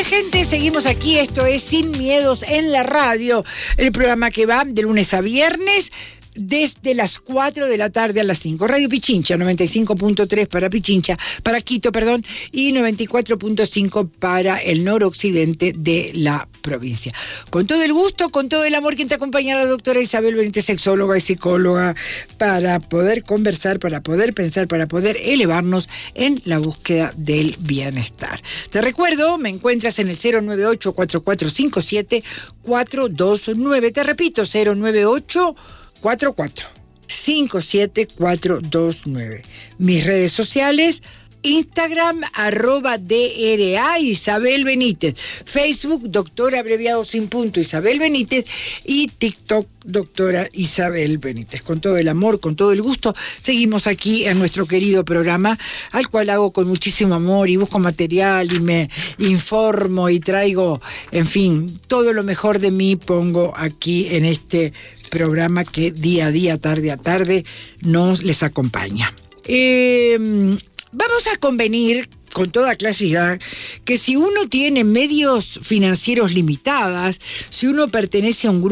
bien, gente, seguimos aquí. Esto es Sin Miedos en la Radio, el programa que va de lunes a viernes desde las 4 de la tarde a las 5. Radio Pichincha, 95.3 para Pichincha, para Quito, perdón, y 94.5 para el noroccidente de la provincia. Con todo el gusto, con todo el amor, quien te acompaña, la doctora Isabel Benítez, sexóloga y psicóloga, para poder conversar, para poder pensar, para poder elevarnos en la búsqueda del bienestar. Te recuerdo, me encuentras en el 098-4457-429. Te repito, 098-4457-429. Mis redes sociales: Instagram, @DRA Isabel Benítez, Facebook, doctora abreviado sin punto Isabel Benítez, y TikTok, doctora Isabel Benítez. Con todo el amor, con todo el gusto, seguimos aquí en nuestro querido programa, al cual hago con muchísimo amor y busco material y me informo y traigo, en fin, todo lo mejor de mí pongo aquí en este programa que día a día, tarde a tarde, nos les acompaña. Vamos a convenir con toda claridad que si uno tiene medios financieros limitados, si uno pertenece a un grupo